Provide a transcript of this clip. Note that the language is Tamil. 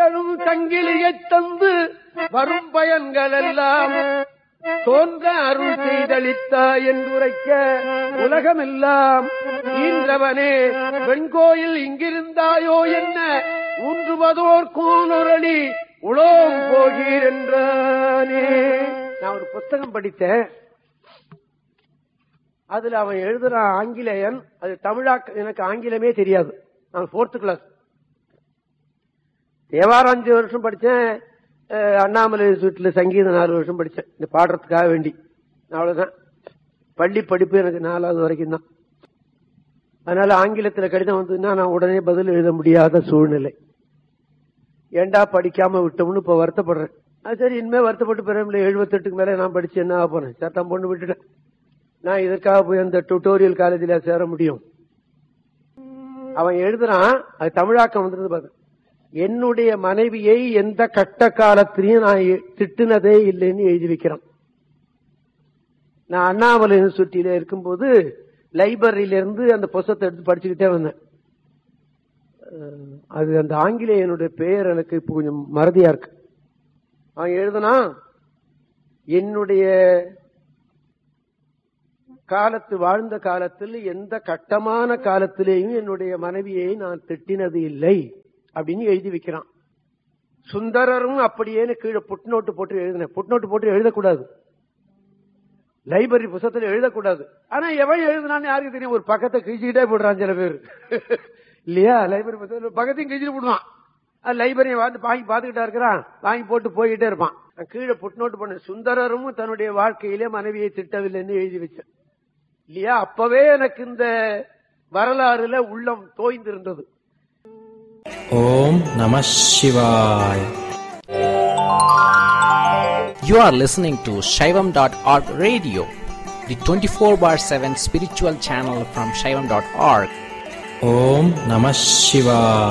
திகழும் சங்கிலியைத் தந்து வரும் பயன்கள் எல்லாம் தோன்ற அருள் செய்தளித்தாய் என்றுரைக்க உலகமெல்லாம் ஈன்றவனே வெண்கோயில் இங்கிருந்தாயோ என்ன ஊன்றுவதோர் கோனொரளி உலோம் போகீர் என்றானே. நான் ஒரு புத்தகம் படித்தேன். அதுல அவன் எழுதுறான் ஆங்கிலேயன். அது தமிழாக்க எனக்கு ஆங்கிலமே தெரியாது. நான் 4th கிளாஸ். தேவாரம் 5 வருஷம் படிச்சேன். அண்ணாமலை வீட்டுல சங்கீதம் 4 வருஷம் படிச்சேன் இந்த பாடுறதுக்காக வேண்டி. அவ்வளவுதான். பள்ளி படிப்பு எனக்கு 4வது வரைக்கும் தான். அதனால ஆங்கிலத்துல கடிதம் வந்ததுன்னா நான் உடனே பதில் எழுத முடியாத சூழ்நிலை. ஏண்டா படிக்காம விட்டோம்னு இப்ப வருத்தப்படுறேன். அது சரி, இனிமே வருத்தப்பட்டு பிறகு 78க்கு மேல நான் படிச்சு என்ன ஆக போறேன்? சட்டம் பொண்ணு விட்டுட்டேன். நான் இதற்காக போய் அந்த டியூட்டோரியல் காலேஜில் சேர முடியும்? அவன் எழுதுறான், அது தமிழாக்கம் வந்துருந்து பாரு. என்னுடைய மனைவியை எந்த கட்ட காலத்திலையும் நான் திட்டுனதே இல்லைன்னு எழுதி வைக்கிறான். நான் அண்ணாமலை யூனிவர்சிட்டியில இருக்கும்போது லைப்ரரியில இருந்து அந்த புத்தகத்தை எடுத்து படிச்சுக்கிட்டே வந்தேன். அது அந்த ஆங்கிலேயனுடைய பெயர் எனக்கு இப்ப கொஞ்சம் மறதியா இருக்கு. அவன் எழுதுனா, என்னுடைய காலத்து வாழ்ந்த காலத்தில் எந்த கட்டமான காலத்திலேயும் என்னுடைய மனைவியை நான் திட்டினது இல்லை அப்படின்னு எழுதி வைக்கிறான். சுந்தரரும் அப்படியே கீழே புட்நோட்டு போட்டு எழுதினேன். புட்நோட்டு போட்டு எழுதக்கூடாது, லைப்ரரி புத்தகத்தில் எழுதக்கூடாது. ஆனா எவன் எழுதுனான்னு யாருக்கு தெரியும்? ஒரு பக்கத்தை கிழிச்சுக்கிட்டே போடுறான் சில பேர் இல்லையா? லைப்ரரி புத்தகத்தில் பக்கத்தையும் கிழிச்சுட்டு போடுவான். லைப்ரரியை வாங்கி பாத்துக்கிட்டா இருக்கிறான், வாங்கி போட்டு போய்கிட்டே இருப்பான். கீழே புட்நோட்டு பண்ண சுந்தரரும் தன்னுடைய வாழ்க்கையிலே மனைவியை திட்டவில்லைன்னு எழுதி வச்சேன் இல்லையா? அப்பவே எனக்கு இந்த வரலாறுல உள்ளம் தோய்ந்திருந்தது. ஓம் நம சிவாய். You are listening to Shaivam.org radio, the 24/7 spiritual channel from Shaivam.org. Om Namah Shivaya.